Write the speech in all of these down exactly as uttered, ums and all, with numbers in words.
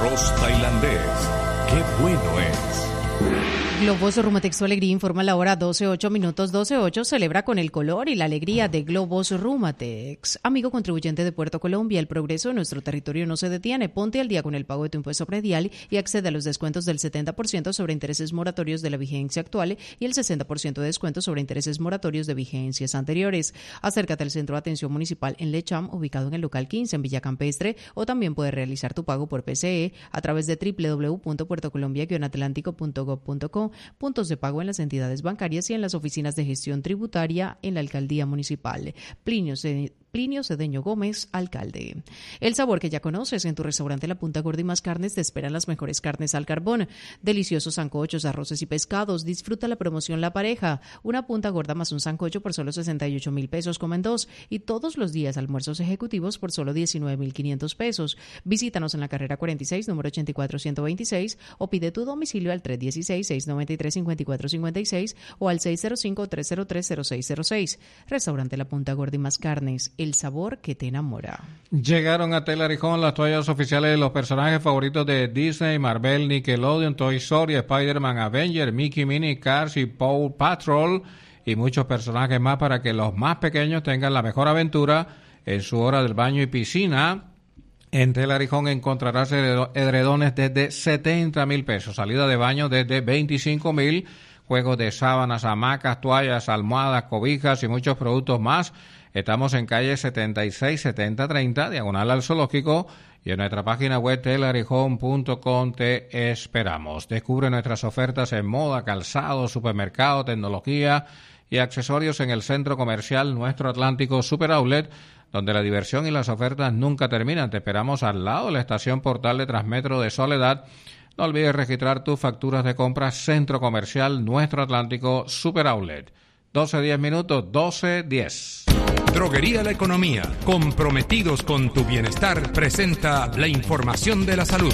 arroz tailandés. ¡Qué bueno es! Globos Rumatex Tu Alegría informa la hora doce ocho minutos doce ocho. Celebra con el color y la alegría de Globos Rumatex. Amigo contribuyente de Puerto Colombia, el progreso de nuestro territorio no se detiene. Ponte al día con el pago de tu impuesto predial y accede a los descuentos del setenta por ciento sobre intereses moratorios de la vigencia actual y el sesenta por ciento de descuento sobre intereses moratorios de vigencias anteriores. Acércate al Centro de Atención Municipal en Lecham, ubicado en el local quince en Villa Campestre, o también puedes realizar tu pago por P C E a través de doble u doble u doble u punto puerto colombia guion atlántico punto gob punto co. Puntos de pago en las entidades bancarias y en las oficinas de gestión tributaria en la Alcaldía Municipal. Plinio C. Plinio Cedeño Gómez, alcalde. El sabor que ya conoces en tu restaurante La Punta Gorda y Más Carnes te esperan las mejores carnes al carbón, deliciosos sancochos, arroces y pescados. Disfruta la promoción La Pareja, una punta gorda más un sancocho por solo sesenta y ocho mil pesos, comen dos, y todos los días almuerzos ejecutivos por solo diecinueve mil quinientos pesos. Visítanos en la carrera cuarenta y seis, número ochenta y cuatro ciento veintiséis, o pide tu domicilio al tres uno seis, seis nueve tres, cinco cuatro cinco seis o al seis cero cinco, tres cero tres, cero seis cero seis. Restaurante La Punta Gorda y Más Carnes, el sabor que te enamora. Llegaron a Tela Arijón las toallas oficiales de los personajes favoritos de Disney, Marvel, Nickelodeon, Toy Story, Spider-Man, Avenger, Mickey, Minnie, Cars y Paw Patrol, y muchos personajes más para que los más pequeños tengan la mejor aventura en su hora del baño y piscina. En Tela Arijón encontrarás edredones desde setenta mil pesos, salida de baño desde veinticinco mil, juegos de sábanas, hamacas, toallas, almohadas, cobijas y muchos productos más. Estamos en calle setenta y seis setenta treinta, diagonal al zoológico, y en nuestra página web telarijón punto com te esperamos. Descubre nuestras ofertas en moda, calzado, supermercado, tecnología y accesorios en el centro comercial Nuestro Atlántico Super Outlet, donde la diversión y las ofertas nunca terminan. Te esperamos al lado de la estación Portal de Transmetro de Soledad. No olvides registrar tus facturas de compra. Centro Comercial Nuestro Atlántico Super Outlet. doce diez minutos, doce diez. Droguería La Economía, comprometidos con tu bienestar, presenta la información de la salud.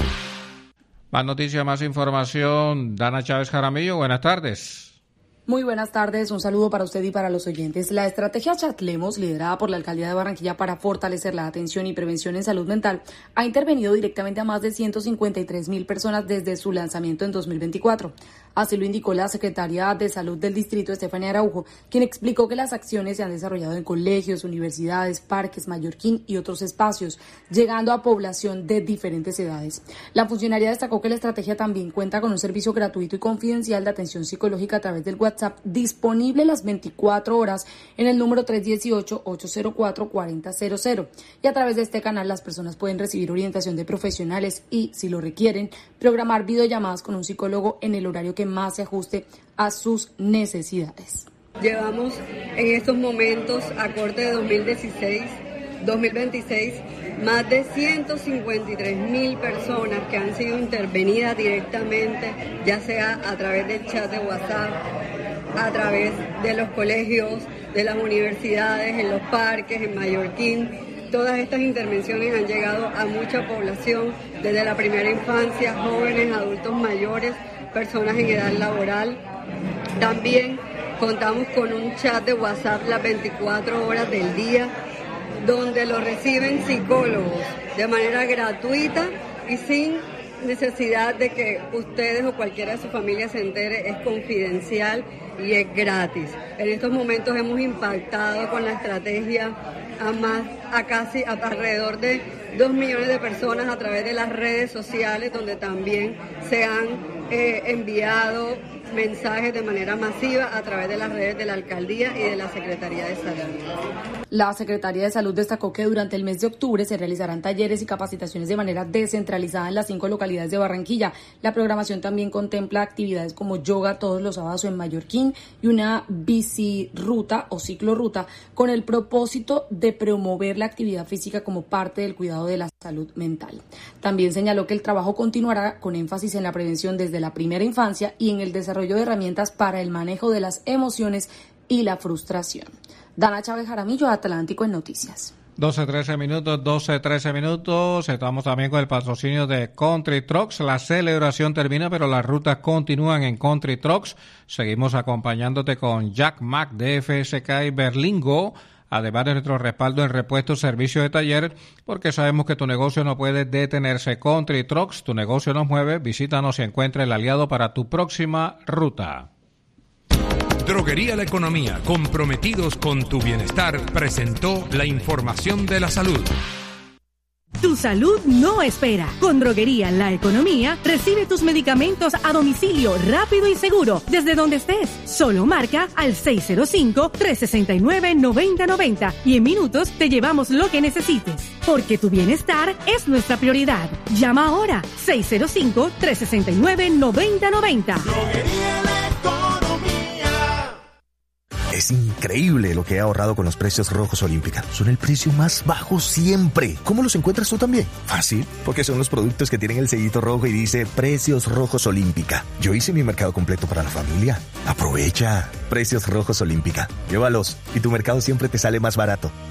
Más noticias, más información. Dana Chávez Jaramillo, buenas tardes. Muy buenas tardes, un saludo para usted y para los oyentes. La estrategia Chatlemos, liderada por la Alcaldía de Barranquilla para fortalecer la atención y prevención en salud mental, ha intervenido directamente a más de ciento cincuenta y tres mil personas desde su lanzamiento en dos mil veinticuatro. Así lo indicó la secretaria de Salud del Distrito, Estefania Araujo, quien explicó que las acciones se han desarrollado en colegios, universidades, parques, Mallorquín y otros espacios, llegando a población de diferentes edades. La funcionaria destacó que la estrategia también cuenta con un servicio gratuito y confidencial de atención psicológica a través del WhatsApp, disponible las veinticuatro horas en el número tres uno ocho, ocho cero cuatro, cuatro cero cero cero. Y a través de este canal las personas pueden recibir orientación de profesionales y, si lo requieren, programar videollamadas con un psicólogo en el horario que más se ajuste a sus necesidades. Llevamos en estos momentos, a corte de dos mil dieciséis, dos mil veintiséis, más de ciento cincuenta y tres mil personas que han sido intervenidas directamente, ya sea a través del chat de WhatsApp, a través de los colegios, de las universidades, en los parques, en Mallorquín. Todas estas intervenciones han llegado a mucha población, desde la primera infancia, jóvenes, adultos mayores, personas en edad laboral. También contamos con un chat de WhatsApp las veinticuatro horas del día, donde lo reciben psicólogos de manera gratuita y sin necesidad de que ustedes o cualquiera de su familia se entere. Es confidencial y es gratis. En estos momentos hemos impactado con la estrategia a más, a casi a alrededor de dos millones de personas a través de las redes sociales, donde también se han eh, enviado mensajes de manera masiva a través de las redes de la Alcaldía y de la Secretaría de Salud. La Secretaría de Salud destacó que durante el mes de octubre se realizarán talleres y capacitaciones de manera descentralizada en las cinco localidades de Barranquilla. La programación también contempla actividades como yoga todos los sábados en Mallorquín y una biciruta o ciclorruta con el propósito de promover la actividad física como parte del cuidado de la salud mental. También señaló que el trabajo continuará con énfasis en la prevención desde la primera infancia y en el desarrollo de herramientas para el manejo de las emociones y la frustración. Dana Chávez Jaramillo, Atlántico en Noticias. doce trece minutos, doce trece minutos. Estamos también con el patrocinio de Country Trucks. La celebración termina, pero las rutas continúan en Country Trucks. Seguimos acompañándote con Jack Mack de F S K y Berlingo. además de nuestro respaldo en repuestos, servicios de taller, porque sabemos que tu negocio no puede detenerse. Country Trucks, tu negocio nos mueve. Visítanos y encuentra el aliado para tu próxima ruta. Droguería La Economía, comprometidos con tu bienestar, presentó la información de la salud. Tu salud no espera. Con Droguería La Economía, recibe tus medicamentos a domicilio rápido y seguro, desde donde estés. Solo marca al seis cero cinco, tres seis nueve, nueve cero nueve cero y en minutos te llevamos lo que necesites. Porque tu bienestar es nuestra prioridad. Llama ahora, seis cero cinco, tres seis nueve, nueve cero nueve cero. Droguería La Economía. Es increíble lo que he ahorrado con los precios rojos Olímpica. Son el precio más bajo siempre. ¿Cómo los encuentras tú también? Fácil, porque son los productos que tienen el sellito rojo y dice Precios Rojos Olímpica. Yo hice mi mercado completo para la familia. Aprovecha. Precios Rojos Olímpica. Llévalos y tu mercado siempre te sale más barato.